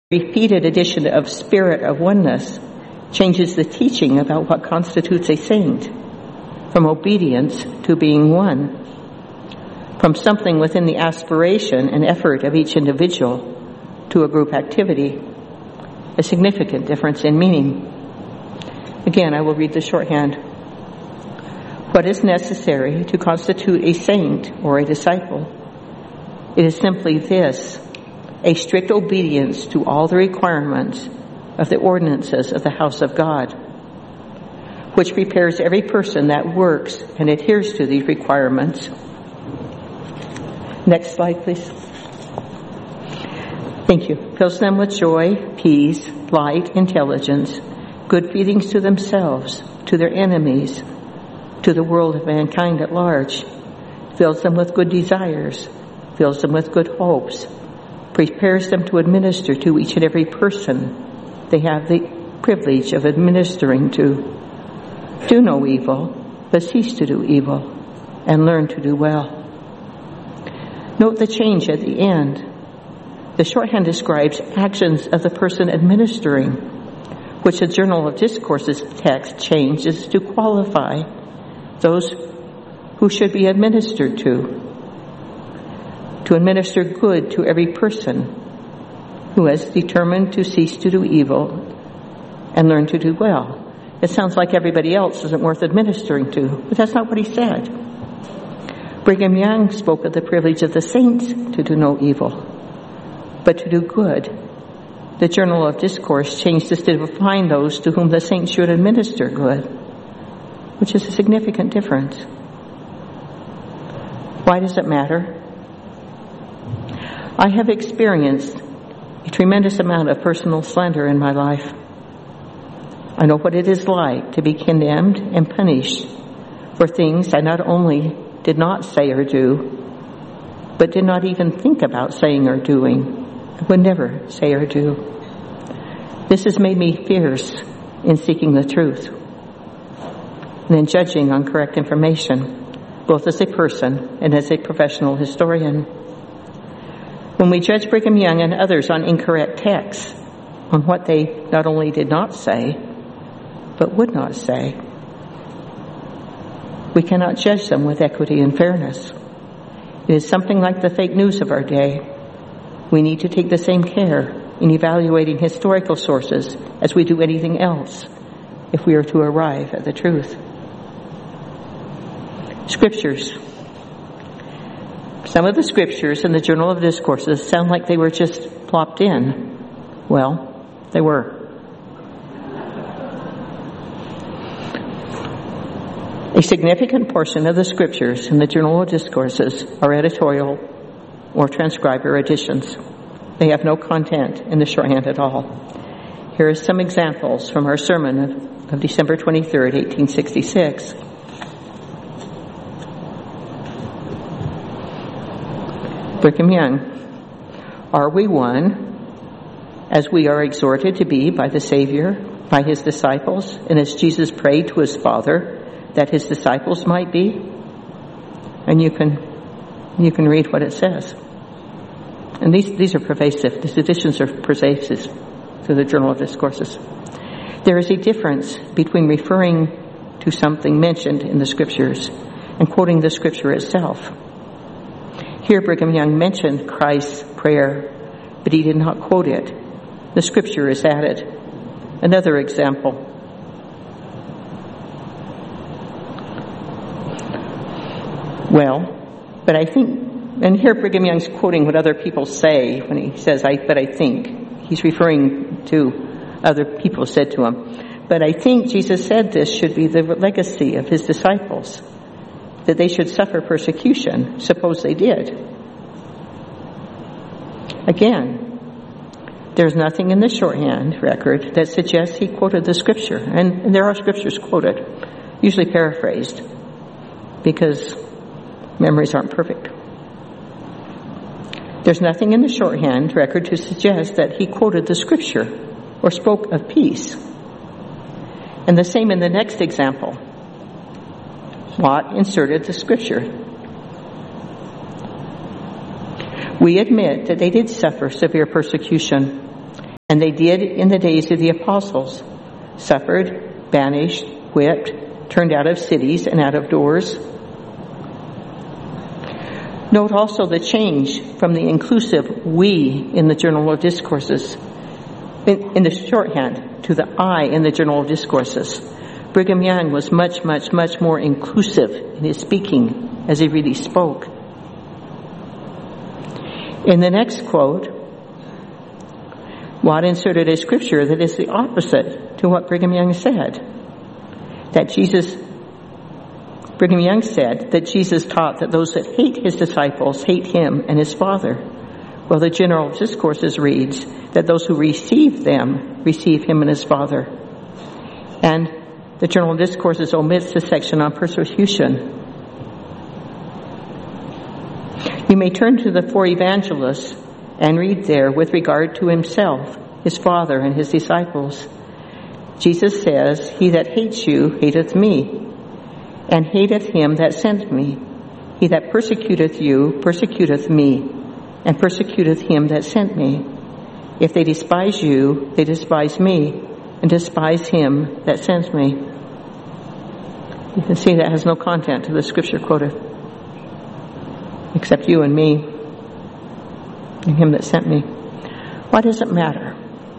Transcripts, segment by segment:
repeated addition of spirit of oneness changes the teaching about what constitutes a saint, from obedience to being one, from something within the aspiration and effort of each individual to a group activity, a significant difference in meaning. Again, I will read the shorthand. What is necessary to constitute a saint or a disciple? It is simply this: a strict obedience to all the requirements of the ordinances of the house of God, which prepares every person that works and adheres to these requirements. Next slide, please. Thank you. Fills them with joy, peace, light, intelligence, good feelings to themselves, to their enemies, to the world of mankind at large. Fills them with good desires, fills them with good hopes, prepares them to administer to each and every person they have the privilege of administering to. Do no evil, but cease to do evil, and learn to do well. Note the change at the end. The shorthand describes actions of the person administering, which the Journal of Discourses text changes to qualify those who should be administered to administer good to every person who has determined to cease to do evil and learn to do well. It sounds like everybody else isn't worth administering to, but that's not what he said. Brigham Young spoke of the privilege of the saints to do no evil, but to do good. The Journal of Discourse changed this to define those to whom the saints should administer good, which is a significant difference. Why does it matter? I have experienced a tremendous amount of personal slander in my life. I know what it is like to be condemned and punished for things I not only did not say or do, but did not even think about saying or doing. I would never say or do. This has made me fierce in seeking the truth and in judging on correct information, both as a person and as a professional historian. When we judge Brigham Young and others on incorrect texts, on what they not only did not say, but would not say, we cannot judge them with equity and fairness. It is something like the fake news of our day. We need to take the same care in evaluating historical sources as we do anything else if we are to arrive at the truth. Scriptures. Some of the scriptures in the Journal of Discourses sound like they were just plopped in. Well, they were. A significant portion of the scriptures in the Journal of Discourses are editorial or transcriber additions. They have no content in the shorthand at all. Here are some examples from our sermon of December 23rd, 1866. Brigham Young. Are we one, as we are exhorted to be by the Savior, by his disciples, and as Jesus prayed to his Father that his disciples might be? And you can read what it says. And these are pervasive. These editions are pervasive through the Journal of Discourses. There is a difference between referring to something mentioned in the Scriptures and quoting the Scripture itself. Here, Brigham Young mentioned Christ's prayer, but he did not quote it. The Scripture is added. Another example. Well, but I think, and here Brigham Young's quoting what other people say when he says, but I think. He's referring to other people said to him. But I think Jesus said this should be the legacy of his disciples, that they should suffer persecution. Suppose they did. Again, there's nothing in the shorthand record that suggests he quoted the Scripture. And there are Scriptures quoted, usually paraphrased, because memories aren't perfect. There's nothing in the shorthand record to suggest that he quoted the Scripture or spoke of peace. And the same in the next example. Watt inserted the Scripture. We admit that they did suffer severe persecution And they did in the days of the apostles, suffered, banished, whipped, turned out of cities and out of doors. Note also the change from the inclusive we in the Journal of Discourses, in the shorthand, to the I in the Journal of Discourses. Brigham Young was much, much, much more inclusive in his speaking as he really spoke. In the next quote, Watt inserted a scripture that is the opposite to what Brigham Young said. Brigham Young said that Jesus taught that those that hate his disciples hate him and his Father. Well, the Journal of Discourses reads that those who receive them receive him and his Father. And the Journal of Discourses omits the section on persecution. You may turn to the four evangelists and read there with regard to himself, his Father, and his disciples. Jesus says, "He that hates you hateth me, and hateth him that sent me. He that persecuteth you persecuteth me, and persecuteth him that sent me. If they despise you, they despise me, and despise him that sent me." You can see that has no content to the scripture quoted, except you and me, and him that sent me. Why does it matter?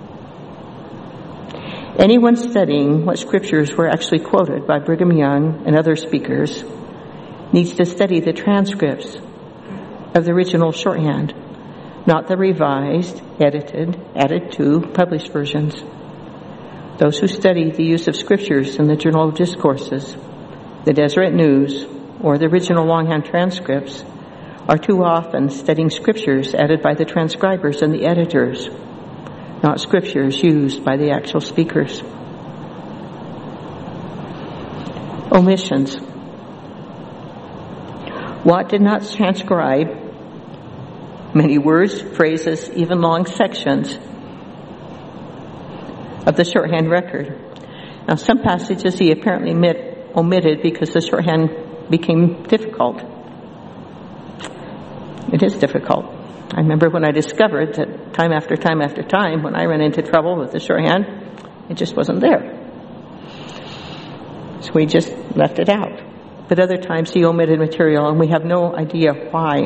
Anyone studying what scriptures were actually quoted by Brigham Young and other speakers needs to study the transcripts of the original shorthand, not the revised, edited, added to, published versions. Those who study the use of scriptures in the Journal of Discourses, the Deseret News, or the original longhand transcripts are too often studying scriptures added by the transcribers and the editors, not scriptures used by the actual speakers. Omissions. Watt did not transcribe many words, phrases, even long sections of the shorthand record. Now, some passages he apparently omitted because the shorthand became difficult. It is difficult. I remember when I discovered that time after time after time, when I ran into trouble with the shorthand, it just wasn't there. So we just left it out. But other times he omitted material, and we have no idea why.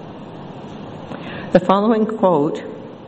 The following quote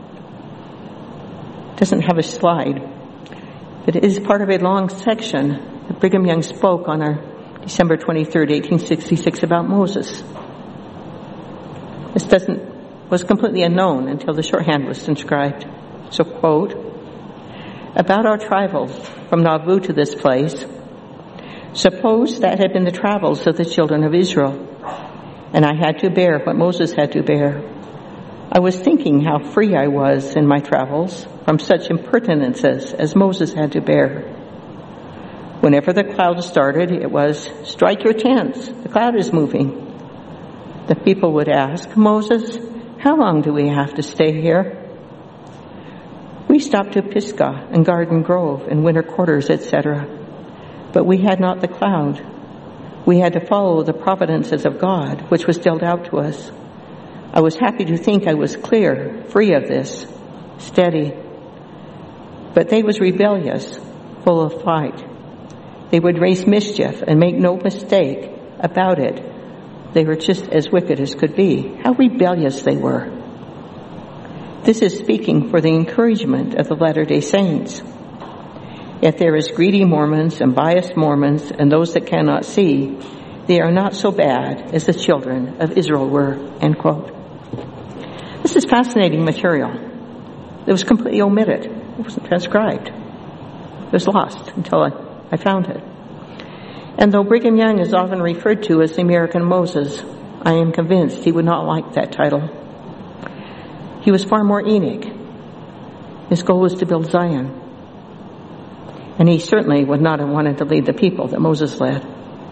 doesn't have a slide, but it is part of a long section that Brigham Young spoke on our December 23rd, 1866 about Moses. This was completely unknown until the shorthand was inscribed. So, quote, "About our travels from Nauvoo to this place, suppose that had been the travels of the children of Israel, and I had to bear what Moses had to bear. I was thinking how free I was in my travels from such impertinences as Moses had to bear. Whenever the cloud started, it was, 'Strike your tents, the cloud is moving.' The people would ask, 'Moses, how long do we have to stay here?' We stopped to Pisgah and Garden Grove and winter quarters, etc. But we had not the cloud. We had to follow the providences of God, which was dealt out to us. I was happy to think I was clear, free of this, steady. But they was rebellious, full of fight. They would raise mischief and make no mistake about it. They were just as wicked as could be. How rebellious they were." This is speaking for the encouragement of the Latter-day Saints. Yet there is greedy Mormons and biased Mormons and those that cannot see. They are not so bad as the children of Israel were, end quote. This is fascinating material. It was completely omitted. It wasn't transcribed. It was lost until I found it. And though Brigham Young is often referred to as the American Moses, I am convinced he would not like that title. He was far more Enoch. His goal was to build Zion. And he certainly would not have wanted to lead the people that Moses led.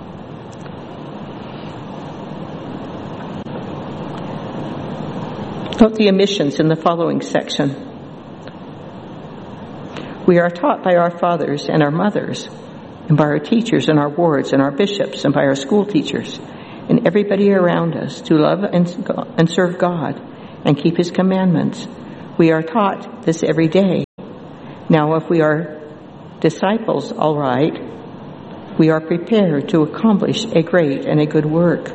Note the omissions in the following section. We are taught by our fathers and our mothers, and by our teachers and our wards and our bishops and by our school teachers and everybody around us to love and serve God and keep his commandments. We are taught this every day. Now, if we are disciples, all right, we are prepared to accomplish a great and a good work.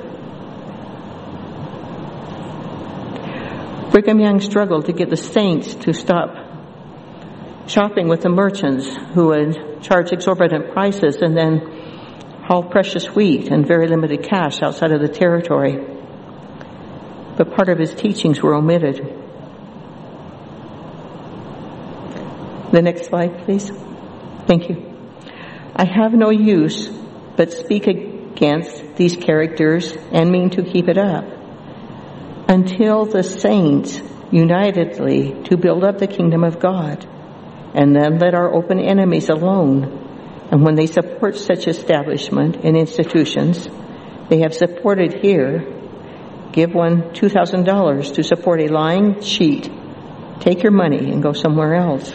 Brigham Young struggled to get the saints to stop shopping with the merchants who would charge exorbitant prices and then haul precious wheat and very limited cash outside of the territory. But part of his teachings were omitted. The next slide, please. Thank you. I have no use but speak against these characters and mean to keep it up until the saints unitedly to build up the kingdom of God, and then let our open enemies alone. And when they support such establishment and institutions they have supported here, give one $2,000 to support a lying cheat. Take your money and go somewhere else.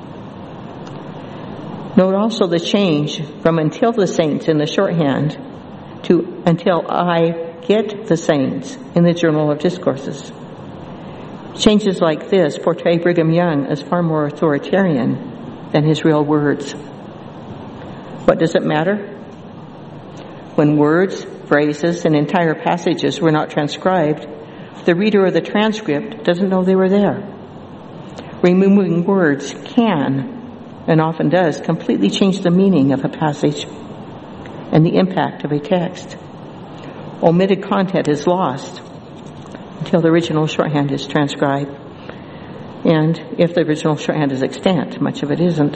Note also the change from until the saints in the shorthand to until I get the saints in the Journal of Discourses. Changes like this portray Brigham Young as far more authoritarian than his real words. What does it matter? When words, phrases, and entire passages were not transcribed, the reader of the transcript doesn't know they were there. Removing words can, and often does, completely change the meaning of a passage and the impact of a text. Omitted content is lost until the original shorthand is transcribed. And if the original shorthand is extant, much of it isn't.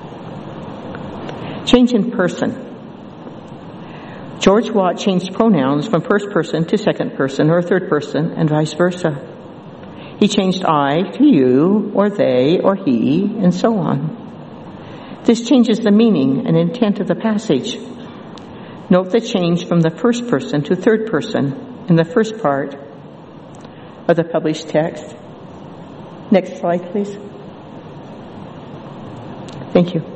Change in person. George Watt changed pronouns from first person to second person or third person and vice versa. He changed I to you or they or he and so on. This changes the meaning and intent of the passage. Note the change from the first person to third person in the first part of the published text. Next slide, please. Thank you.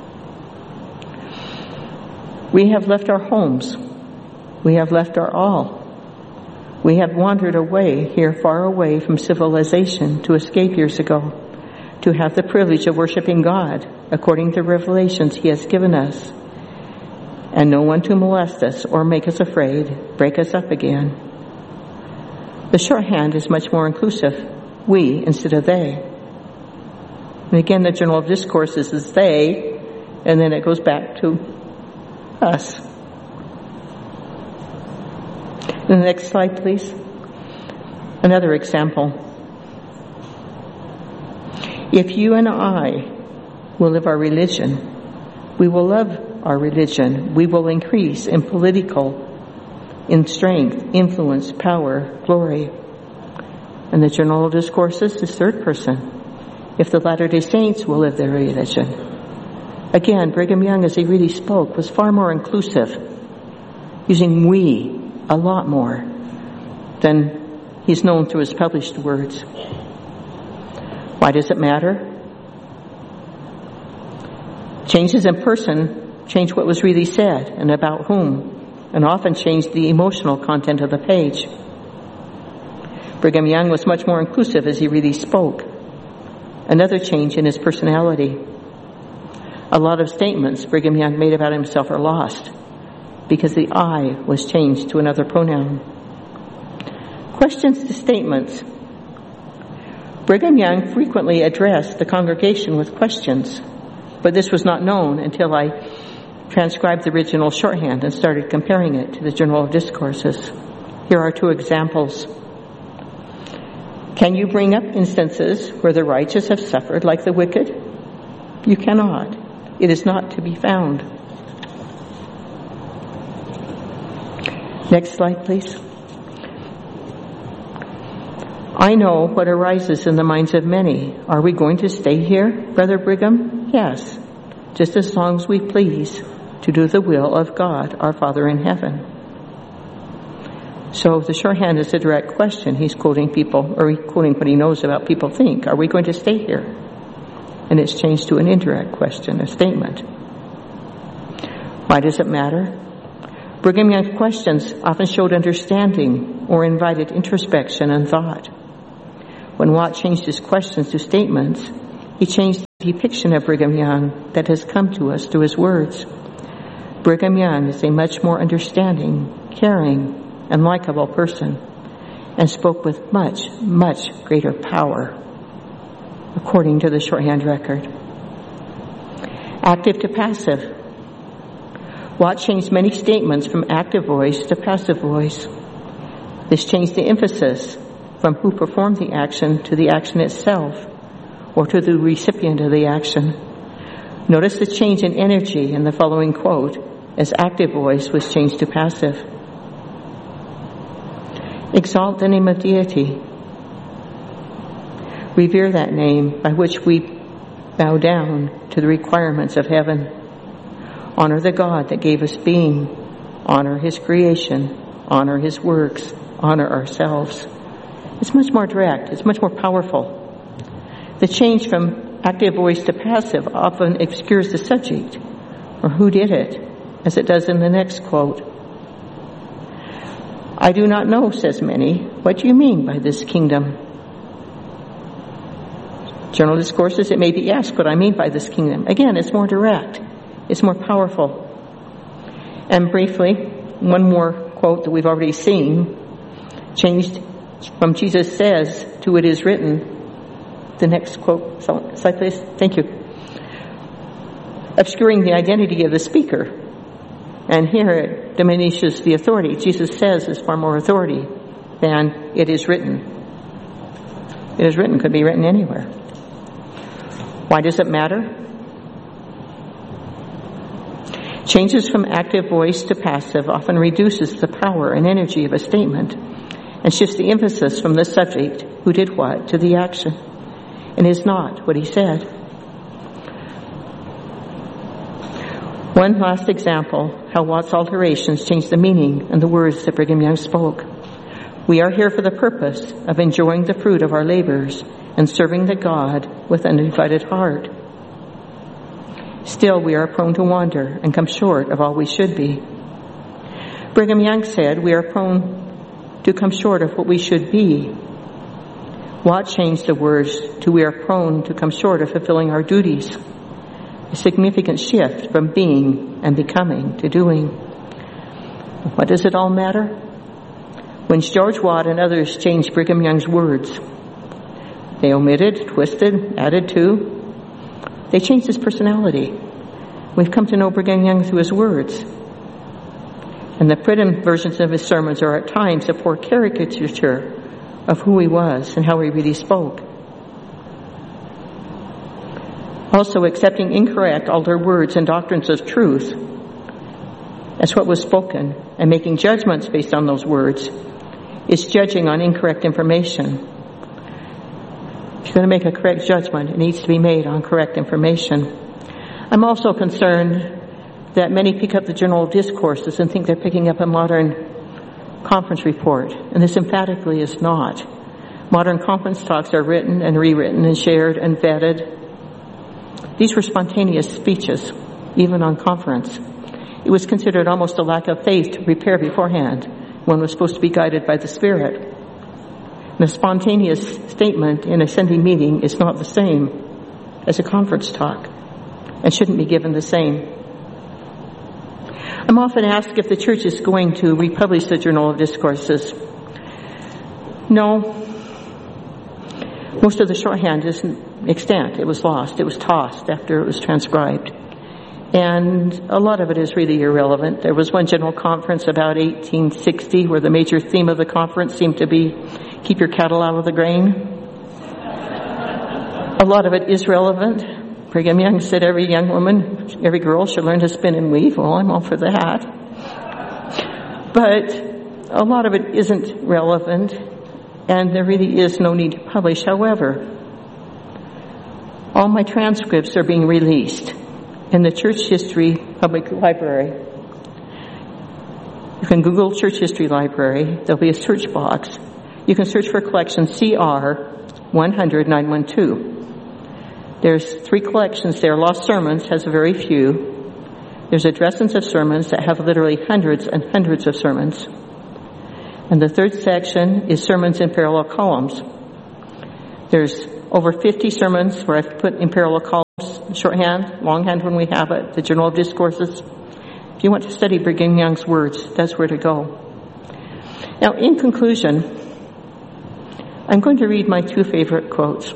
We have left our homes. We have left our all. We have wandered away here, far away from civilization to escape years ago, to have the privilege of worshiping God according to revelations He has given us, and no one to molest us or make us afraid, break us up again. The shorthand is much more inclusive, we instead of they. And again, the Journal of Discourses is they, and then it goes back to us. The next slide, please. Another example. If you and I will live our religion, we will love our religion. We will increase in political, in strength, influence, power, glory. And the Journal of Discourses is third person. If the Latter-day Saints will live their religion. Again, Brigham Young, as he really spoke, was far more inclusive, using we a lot more than he's known through his published words. Why does it matter? Changes in person change what was really said and about whom, and often change the emotional content of the page. Brigham Young was much more inclusive as he really spoke. Another change in his personality. A lot of statements Brigham Young made about himself are lost because the I was changed to another pronoun. Questions to statements. Brigham Young frequently addressed the congregation with questions, but this was not known until I transcribed the original shorthand and started comparing it to the Journal of Discourses. Here are two examples. Can you bring up instances where the righteous have suffered like the wicked? You cannot. It is not to be found. Next slide, please. I know what arises in the minds of many. Are we going to stay here, Brother Brigham? Yes, just as long as we please to do the will of God, our Father in heaven. So the shorthand is a direct question. He's quoting people, or he's quoting what he knows about people think. Are we going to stay here? And it's changed to an indirect question, a statement. Why does it matter? Brigham Young's questions often showed understanding or invited introspection and thought. When Watt changed his questions to statements, he changed depiction of Brigham Young that has come to us through his words. Brigham Young is a much more understanding, caring, and likable person, and spoke with much, much greater power, according to the shorthand record. Active to passive. Watt changed many statements from active voice to passive voice. This changed the emphasis from who performed the action to the action itself, or to the recipient of the action. Notice the change in energy in the following quote, as active voice was changed to passive. Exalt the name of deity. Revere that name by which we bow down to the requirements of heaven. Honor the God that gave us being. Honor his creation. Honor his works. Honor ourselves. It's much more direct. It's much more powerful. The change from active voice to passive often obscures the subject, or who did it, as it does in the next quote. I do not know, says many, what do you mean by this kingdom? General discourses, it may be asked what I mean by this kingdom. Again, it's more direct. It's more powerful. And briefly, one more quote that we've already seen, changed from Jesus says to it is written. The next quote, slide please. Thank you. Obscuring the identity of the speaker. And here it diminishes the authority. Jesus says is far more authority than it is written. It is written could be written anywhere. Why does it matter? Changes from active voice to passive often reduces the power and energy of a statement and shifts the emphasis from the subject, who did what, to the action, and is not what he said. One last example, how Watt's alterations changed the meaning and the words that Brigham Young spoke. We are here for the purpose of enjoying the fruit of our labors and serving the God with an undivided heart. Still, we are prone to wander and come short of all we should be. Brigham Young said we are prone to come short of what we should be. Watt changed the words to we are prone to come short of fulfilling our duties. A significant shift from being and becoming to doing. What does it all matter? When George Watt and others changed Brigham Young's words, they omitted, twisted, added to. They changed his personality. We've come to know Brigham Young through his words. And the printed versions of his sermons are at times a poor caricature of who he was and how he really spoke. Also, accepting incorrect, altered words and doctrines of truth as what was spoken and making judgments based on those words is judging on incorrect information. If you're going to make a correct judgment, it needs to be made on correct information. I'm also concerned that many pick up the general discourses and think they're picking up a modern conference report, and this emphatically is not. Modern conference talks are written and rewritten and shared and vetted. These were spontaneous speeches, even on conference. It was considered almost a lack of faith to prepare beforehand. One was supposed to be guided by the Spirit. And a spontaneous statement in a Sunday meeting is not the same as a conference talk and shouldn't be given the same. I'm often asked if the church is going to republish the Journal of Discourses. No. Most of the shorthand isn't extant. It was lost. It was tossed after it was transcribed. And a lot of it is really irrelevant. There was one general conference about 1860 where the major theme of the conference seemed to be keep your cattle out of the grain. A lot of it is relevant. Brigham Young said every young woman, every girl should learn to spin and weave. Well, I'm all for that. But a lot of it isn't relevant, and there really is no need to publish. However, all my transcripts are being released in the Church History Public Library. You can Google Church History Library. There'll be a search box. You can search for collection CR 100-912. There's 3 collections there. Lost Sermons has very few. There's addresses of sermons that have literally hundreds and hundreds of sermons. And the 3rd section is sermons in parallel columns. There's over 50 sermons where I've put in parallel columns shorthand, longhand when we have it, the Journal of Discourses. If you want to study Brigham Young's words, that's where to go. Now, in conclusion, I'm going to read my two favorite quotes.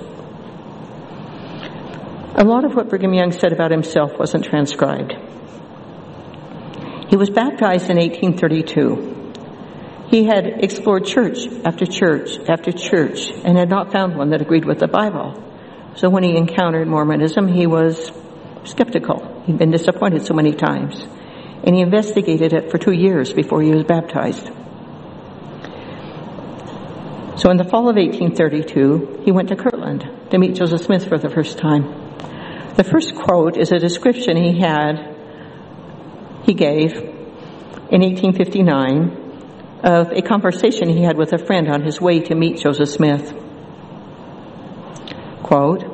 A lot of what Brigham Young said about himself wasn't transcribed. He was baptized in 1832. He had explored church after church after church and had not found one that agreed with the Bible. So when he encountered Mormonism, he was skeptical. He'd been disappointed so many times. And he investigated it for 2 years before he was baptized. So in the fall of 1832, he went to Kirtland to meet Joseph Smith for the first time. The first quote is a description he gave in 1859 of a conversation he had with a friend on his way to meet Joseph Smith. Quote,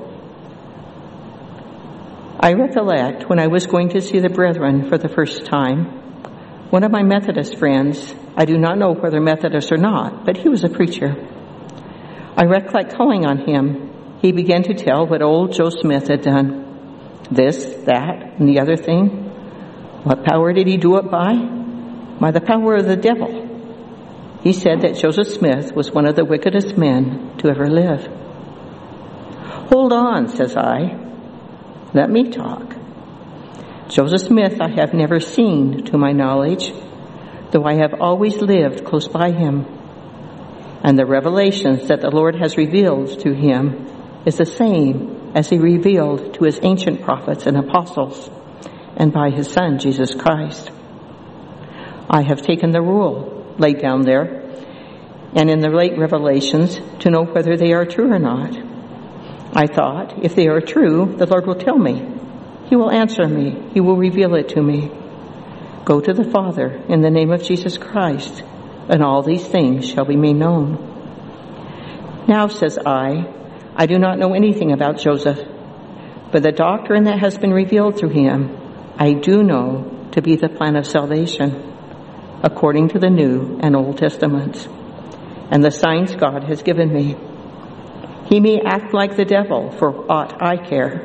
I recollect when I was going to see the brethren for the first time, one of my Methodist friends, I do not know whether Methodist or not, but he was a preacher. I recollect calling on him. He began to tell what old Joe Smith had done. This, that, and the other thing. What power did he do it by? By the power of the devil. He said that Joseph Smith was one of the wickedest men to ever live. Hold on, says I. Let me talk. Joseph Smith I have never seen, to my knowledge, though I have always lived close by him. And the revelations that the Lord has revealed to him is the same as he revealed to his ancient prophets and apostles, and by his Son, Jesus Christ. I have taken the rule laid down there, and in the late revelations, to know whether they are true or not. I thought, if they are true, the Lord will tell me. He will answer me. He will reveal it to me. Go to the Father in the name of Jesus Christ, and all these things shall be made known. Now, says I do not know anything about Joseph, but the doctrine that has been revealed through him, I do know to be the plan of salvation, according to the New and Old Testaments, and the signs God has given me. He may act like the devil, for aught I care.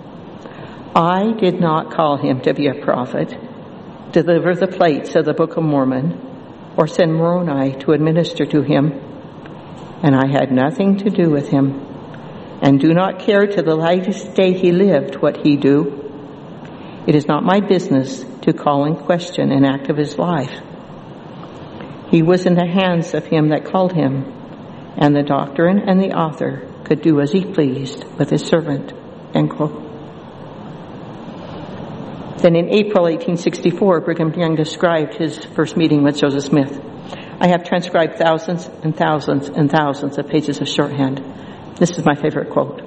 I did not call him to be a prophet, deliver the plates of the Book of Mormon, or send Moroni to administer to him, and I had nothing to do with him, and do not care to the latest day he lived what he do. It is not my business to call in question an act of his life. He was in the hands of him that called him, and the doctrine and the author could do as he pleased with his servant. End quote. Then in April 1864, Brigham Young described his first meeting with Joseph Smith. I have transcribed thousands and thousands and thousands of pages of shorthand. This is my favorite quote.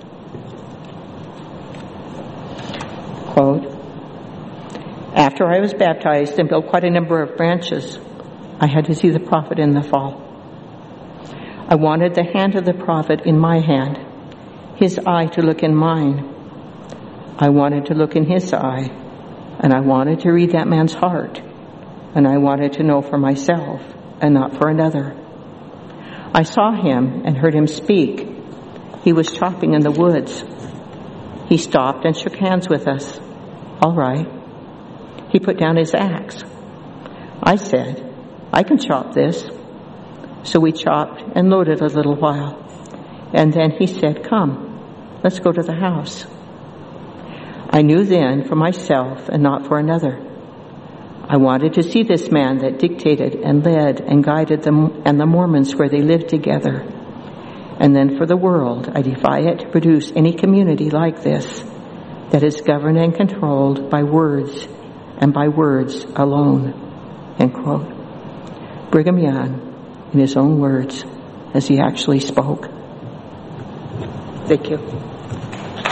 Quote, after I was baptized and built quite a number of branches, I had to see the prophet in the fall. I wanted the hand of the prophet in my hand, his eye to look in mine. I wanted to look in his eye, and I wanted to read that man's heart, and I wanted to know for myself and not for another. I saw him and heard him speak. He was chopping in the woods. He stopped and shook hands with us. All right. He put down his axe. I said, I can chop this. So we chopped and loaded a little while. And then he said, come, let's go to the house. I knew then for myself and not for another. I wanted to see this man that dictated and led and guided them and the Mormons where they lived together. And then for the world, I defy it to produce any community like this that is governed and controlled by words and by words alone. End quote. Brigham Young, in his own words, as he actually spoke. Thank you.